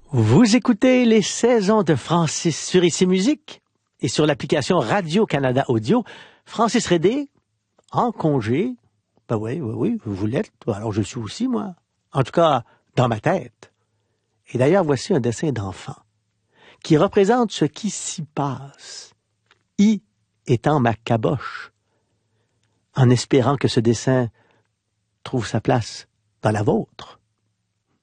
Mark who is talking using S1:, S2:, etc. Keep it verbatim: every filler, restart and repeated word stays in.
S1: Vous écoutez les saisons de Francis sur Ici Musique et sur l'application Radio-Canada Audio. Francis Rédé, en congé. Ben oui, oui, oui, vous l'êtes. Alors je suis aussi, moi. En tout cas, dans ma tête. Et d'ailleurs, voici un dessin d'enfant qui représente ce qui s'y passe. I étant ma caboche, en espérant que ce dessin trouve sa place dans la vôtre.